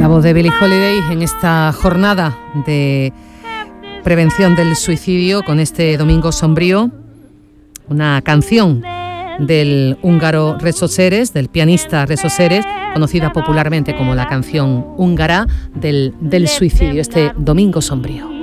La voz de Billie Holiday en esta jornada de prevención del suicidio con este Domingo Sombrío, una canción del húngaro Rezo Seres, del pianista Rezo Seres, conocida popularmente como la canción húngara del suicidio, este Domingo Sombrío.